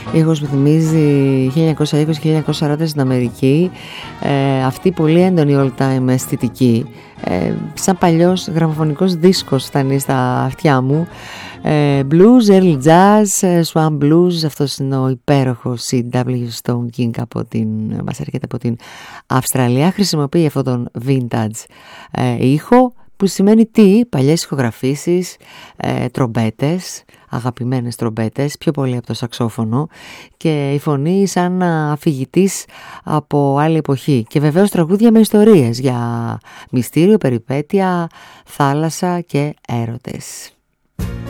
Ήχος που θυμίζει 1920-1940 στην Αμερική, αυτή η πολύ έντονη all-time αισθητική, σαν παλιός γραμμοφωνικός δίσκος φτάνει στα αυτιά μου. Blues, early jazz, swamp blues, αυτός είναι ο υπέροχος C.W. Stone King μας έρχεται από την Αυστραλία. Χρησιμοποιεί αυτόν τον vintage ήχο, που σημαίνει τι? Παλιές ηχογραφήσεις, τρομπέτες, αγαπημένες τρομπέτες, πιο πολύ από το σαξόφωνο, και η φωνή σαν αφηγητής από άλλη εποχή. Και βεβαίως τραγούδια με ιστορίες για μυστήριο, περιπέτεια, θάλασσα και έρωτες.